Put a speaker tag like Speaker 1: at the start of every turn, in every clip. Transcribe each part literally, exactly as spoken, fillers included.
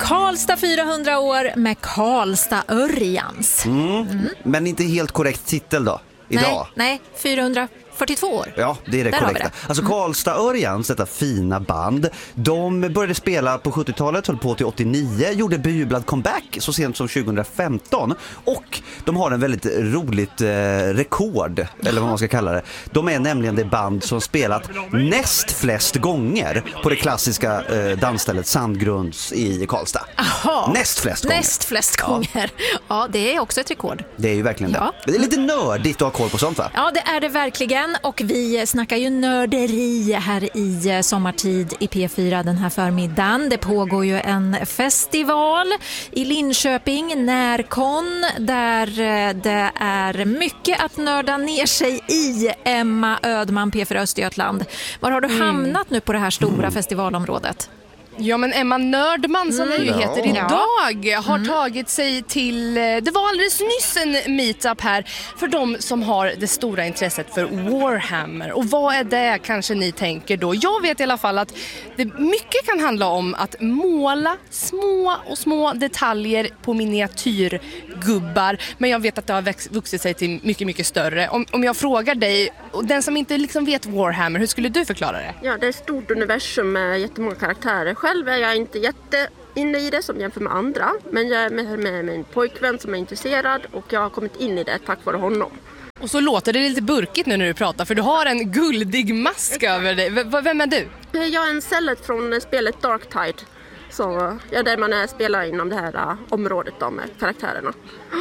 Speaker 1: Karlstad fyrahundra år med Karlstad Örjans.
Speaker 2: Mm. Mm. Men inte helt korrekt titel då, idag.
Speaker 1: Nej, nej fyrahundrafyrtiotvå år.
Speaker 2: Ja, det är det
Speaker 1: Där
Speaker 2: korrekta.
Speaker 1: det.
Speaker 2: Alltså Karlstad Örjans, detta fina band, de började spela på sjuttiotalet, höll på till åttionio, gjorde bejublad comeback så sent som tjugohundrafemton, och de har en väldigt roligt eh, rekord, eller vad man ska kalla det. De är nämligen det band som spelat näst flest gånger på det klassiska eh, dansstället Sandgrunds i Karlstad.
Speaker 1: Aha.
Speaker 2: Näst flest gånger.
Speaker 1: Näst flest gånger. Ja. ja, det är också ett rekord.
Speaker 2: Det är ju verkligen
Speaker 1: ja.
Speaker 2: det. Det är lite nördigt att ha koll på sånt, va?
Speaker 1: Ja, det är det verkligen, och vi snackar ju nörderi här i Sommartid i P fyra den här förmiddagen. Det pågår ju en festival i Linköping, Närkon, där det är mycket att nörda ner sig i. Emma Ödman, P fyra Östergötland. Var har du mm. hamnat nu på det här stora mm. festivalområdet?
Speaker 3: Ja, men Emma Nördman som mm. det ju heter idag
Speaker 1: ja.
Speaker 3: har
Speaker 1: mm.
Speaker 3: tagit sig till, det var alldeles nyss en meetup här för de som har det stora intresset för Warhammer. Och vad är det, kanske ni tänker då? Jag vet i alla fall att det mycket kan handla om att måla små och små detaljer på miniatyrgubbar. Men jag vet att det har växt, vuxit sig till mycket, mycket större. Om, om jag frågar dig, och den som inte liksom vet Warhammer, hur skulle du förklara det?
Speaker 4: Ja, det är ett stort universum med jättemånga karaktärer. Själv är jag inte jätte inne i det som jämför med andra. Men jag är med, med min pojkvän som är intresserad och jag har kommit in i det tack vare honom.
Speaker 3: Och så låter det lite burkigt nu när du pratar, för du har en guldig mask över dig. V- vem är du?
Speaker 4: Jag är en cellet från spelet Darktide. Så ja, där man är spelar inom det här uh, området då, med karaktärerna.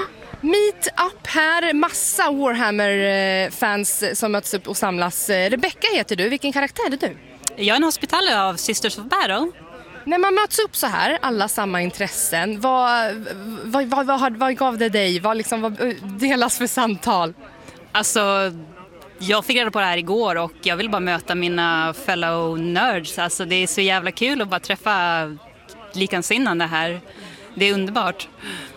Speaker 3: Meet up här, massa Warhammer-fans som möts upp och samlas. Rebecca heter du, vilken karaktär är du?
Speaker 5: Jag är en hospitaler av Sisters of Battle.
Speaker 3: När man möts upp så här, alla samma intressen, vad, vad, vad, vad, vad gav det dig? Vad, liksom, vad delas för samtal?
Speaker 5: Alltså, jag fick reda på det här igår och jag vill bara möta mina fellow nerds. Alltså, det är så jävla kul att bara träffa likansinnande här. Det är underbart.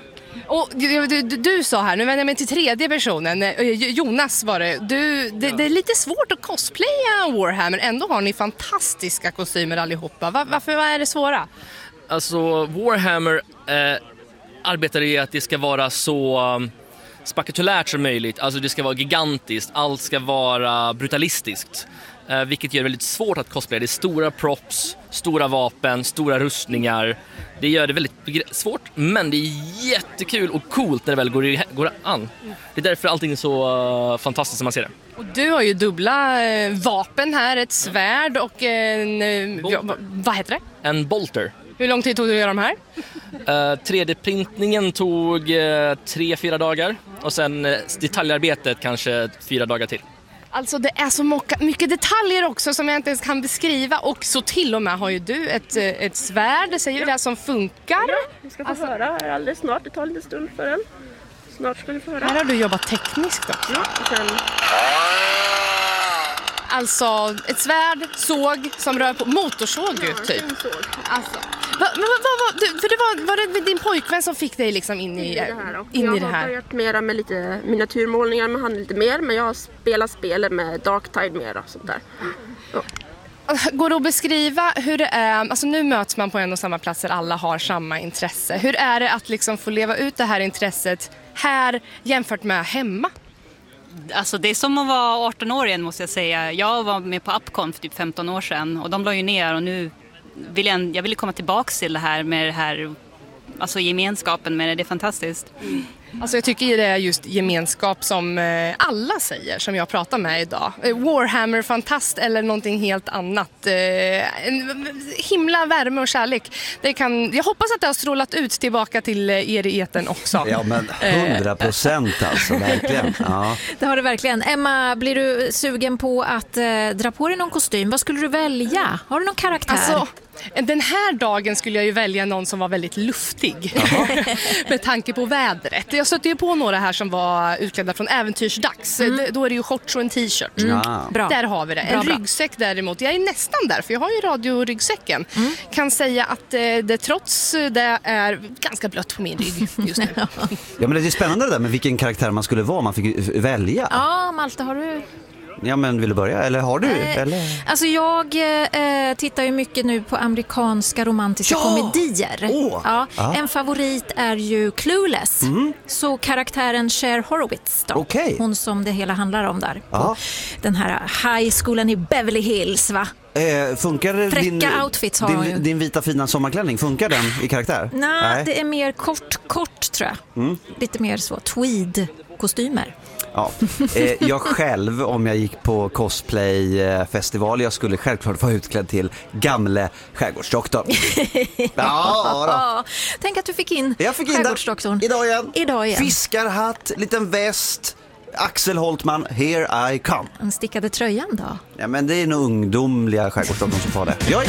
Speaker 3: Och du, du, du sa här, nu vänder jag mig till tredje personen, Jonas var det. Du, det, det är lite svårt att cosplaya Warhammer, ändå har ni fantastiska kostymer allihopa. Var, varför är det svåra?
Speaker 6: Alltså Warhammer eh, arbetar i att det ska vara så um, spektakulärt som möjligt. Alltså det ska vara gigantiskt, allt ska vara brutalistiskt. Eh, vilket gör det väldigt svårt att cosplaya. Det är stora props, stora vapen, stora rustningar. Det gör det väldigt svårt, men det är jättekul och coolt när det väl går, går an. Det är därför allting är så uh, fantastiskt som man ser det.
Speaker 3: Och du har ju dubbla eh, vapen här, ett svärd och en... Eh, ja, vad heter det?
Speaker 6: En bolter.
Speaker 3: Hur lång tid tog det att göra de här?
Speaker 6: Uh, tre D-printningen tog uh, tre, fyra dagar. Och sen uh, detaljarbetet kanske fyra dagar till.
Speaker 3: Alltså det är så mycket detaljer också som jag inte ens kan beskriva. Och så till och med har ju du ett, ett svärd, säger du det, som funkar.
Speaker 4: Ja, vi ska få alltså... höra här alldeles snart. Det tar lite stund för en. Snart ska ni få höra.
Speaker 3: Här har du jobbat tekniskt också.
Speaker 4: Ja, och sen...
Speaker 3: Alltså ett svärd, såg som rör på motorsåg
Speaker 4: ja,
Speaker 3: typ.
Speaker 4: En såg.
Speaker 3: Alltså, va, va, va, va, du, för det var, var det din pojkvän som fick dig liksom in i,
Speaker 4: in i det här. Och
Speaker 3: in
Speaker 4: jag
Speaker 3: i det här.
Speaker 4: har börjat mera med lite miniatyrmålningar med han lite mer, men jag har spelat spelet med Darktide mera sånt där. Ja.
Speaker 3: Går det att beskriva hur det är, alltså nu möts man på en och samma platser, alla har samma intresse. Hur är det att liksom få leva ut det här intresset här jämfört med hemma?
Speaker 5: Alltså det är som att vara arton år igen, måste jag säga. Jag var med på Upcon för typ femton år sedan och de la ju ner och nu vill jag, jag vill komma tillbaka till det här med det här, alltså gemenskapen med det, det är fantastiskt.
Speaker 3: Mm. Alltså jag tycker det är just gemenskap som eh, alla säger som jag pratar med idag. Eh, Warhammer, fantast eller någonting helt annat. Eh, en himla värme och kärlek. Det kan, jag hoppas att det har strålat ut tillbaka till er i etern också.
Speaker 2: Ja, men hundra procent alltså, verkligen. Ja.
Speaker 1: Det har det verkligen. Emma, blir du sugen på att eh, dra på dig någon kostym? Vad skulle du välja? Har du någon karaktär?
Speaker 3: Alltså, den här dagen skulle jag ju välja någon som var väldigt luftig. Med tanke på vädret. Jag stötte ju på några här som var utklädda från äventyrsdags. Mm. Då är det ju shorts och en t-shirt.
Speaker 1: Mm. Bra.
Speaker 3: Där har vi det.
Speaker 1: Bra,
Speaker 3: en
Speaker 1: bra.
Speaker 3: ryggsäck däremot. Jag är nästan där, för jag har ju radioryggsäcken. Mm. Kan säga att eh, det trots det är ganska blött på min rygg just nu.
Speaker 2: Ja, men det är spännande det där med vilken karaktär man skulle vara om man fick välja.
Speaker 1: Ja, Malte, har du...
Speaker 2: Ja, men vill du börja? Eller har du?
Speaker 1: Eh,
Speaker 2: Eller?
Speaker 1: Alltså jag eh, tittar ju mycket nu på amerikanska romantiska
Speaker 2: Ja!
Speaker 1: komedier.
Speaker 2: Åh!
Speaker 1: Ja,
Speaker 2: Ja.
Speaker 1: en favorit är ju Clueless. Så karaktären Cher Horowitz då.
Speaker 2: Okej.
Speaker 1: Hon som det hela handlar om där. På
Speaker 2: Ja.
Speaker 1: den här high schoolen i Beverly Hills, va?
Speaker 2: Eh, funkar
Speaker 1: Fräcka
Speaker 2: din,
Speaker 1: outfits har hon ju.
Speaker 2: din, din vita fina sommarklänning, funkar den i karaktär?
Speaker 1: Nej, det är mer kort, kort tror jag.
Speaker 2: Mm.
Speaker 1: Lite mer så tweed-kostymer.
Speaker 2: Ja. Eh, jag själv, om jag gick på cosplayfestival, jag skulle självklart vara utklädd till gamle skärgårdsdoktorn. Ja, då.
Speaker 1: Ja, tänk att du fick in
Speaker 2: Jag fick in den
Speaker 1: skärgårdsdoktorn.
Speaker 2: idag igen.
Speaker 1: Idag igen.
Speaker 2: Fiskarhatt, liten väst, Axel Holtman, here I come.
Speaker 1: Den stickade tröjan då?
Speaker 2: Ja, men det är nog ungdomliga skärgårdsdoktorn som får det. Jag